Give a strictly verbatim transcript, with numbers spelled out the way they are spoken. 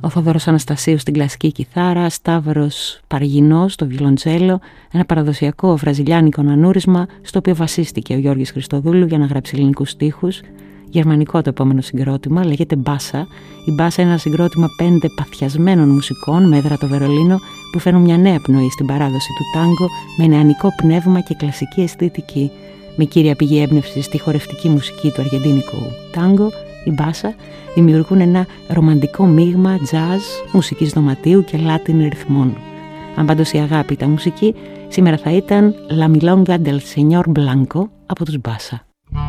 ο Θόδωρος Αναστασίου στην κλασική κιθάρα, Σταύρος Παργινός στο βιολοντσέλο, ένα παραδοσιακό βραζιλιάνικο νανούρισμα στο οποίο βασίστηκε ο Γιώργης Χριστοδούλου για να γράψει ελληνικούς στίχους. Γερμανικό το επόμενο συγκρότημα, λέγεται Μπάσα. Η Μπάσα είναι ένα συγκρότημα πέντε παθιασμένων μουσικών με έδρα το Βερολίνο που φέρνουν μια νέα πνοή στην παράδοση του τάγκο με νεανικό πνεύμα και κλασική αισθητική. Με κύρια πηγή έμπνευση στη χορευτική μουσική του αργεντίνικου τάγκο, η Μπάσα δημιουργούν ένα ρομαντικό μείγμα jazz, μουσικής δωματίου και λάτιν ρυθμών. Αν πάντως η αγάπη ήταν μουσική, σήμερα θα ήταν La Milonga del Señor Blanco από τους Μπάσα.